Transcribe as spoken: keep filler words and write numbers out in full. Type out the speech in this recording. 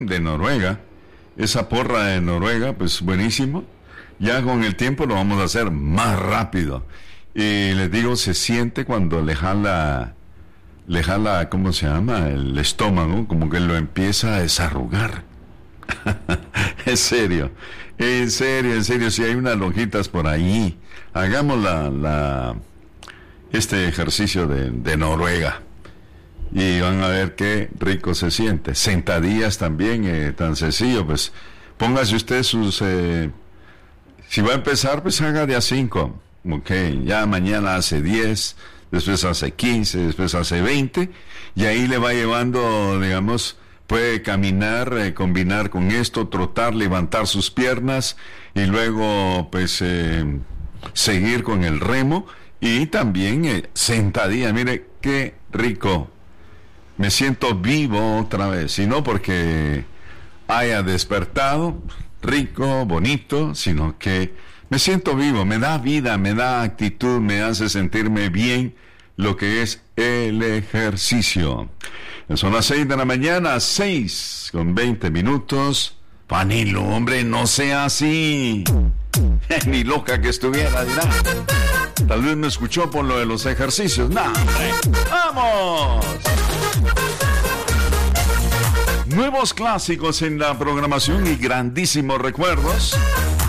de Noruega. Esa porra de Noruega, pues buenísimo. Ya con el tiempo lo vamos a hacer más rápido. Y les digo, se siente cuando le jala, le jala, ¿cómo se llama? El estómago, como que lo empieza a desarrugar. En serio, en serio, en serio, si hay unas lonjitas por ahí, hagamos la, la, este ejercicio de, de Noruega. Y van a ver qué rico se siente. Sentadillas también, eh, tan sencillo, pues póngase usted sus... Eh, si va a empezar, pues haga de a cinco. Ok, ya mañana hace diez, después hace quince, después hace veinte, y ahí le va llevando, digamos, puede caminar, eh, combinar con esto, trotar, levantar sus piernas, y luego, pues, eh, seguir con el remo, y también eh, sentadilla. Mire, qué rico. Me siento vivo otra vez, y no porque haya despertado rico, bonito, sino que me siento vivo, me da vida, me da actitud, me hace sentirme bien lo que es el ejercicio. Son las seis de la mañana, seis con veinte minutos. Panilo, hombre, no sea así. Ni loca que estuviera, dirá. Tal vez me escuchó por lo de los ejercicios. ¡No, hombre! ¡Vamos! Nuevos clásicos en la programación y grandísimos recuerdos.